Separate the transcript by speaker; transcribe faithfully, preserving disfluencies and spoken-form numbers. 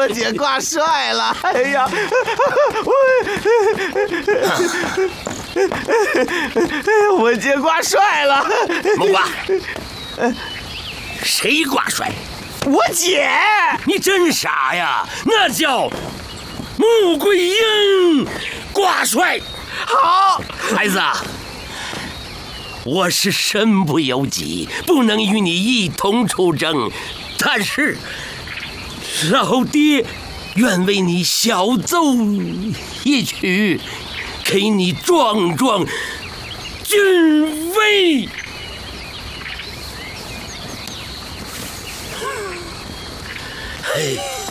Speaker 1: 我姐挂帅了！哎呀，我我姐挂帅了！
Speaker 2: 木瓜，谁挂帅？
Speaker 1: 我姐！
Speaker 2: 你真傻呀！那叫穆桂英挂帅。
Speaker 1: 好，
Speaker 2: 孩子啊，我是身不由己，不能与你一同出征，但是老爹愿为你小奏一曲，给你壮壮军威。嘿。